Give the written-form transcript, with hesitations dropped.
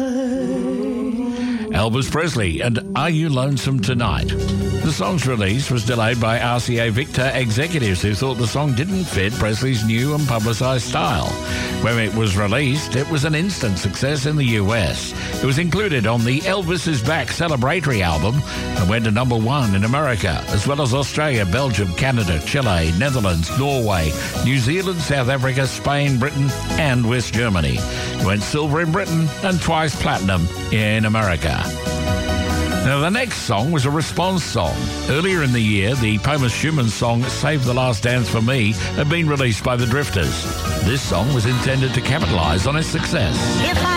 Elvis Presley and Are You Lonesome Tonight? The song's release was delayed by RCA Victor executives who thought the song didn't fit Presley's new and publicised style. When it was released, it was an instant success in the US. It was included on the Elvis Is Back celebratory album and went to number 1 in America, as well as Australia, Belgium, Canada, Chile, Netherlands, Norway, New Zealand, South Africa, Spain, Britain and West Germany. It went silver in Britain and twice platinum in America. Now, the next song was a response song. Earlier in the year, the Thomas Schumann song Save the Last Dance for Me had been released by the Drifters. This song was intended to capitalise on its success. If I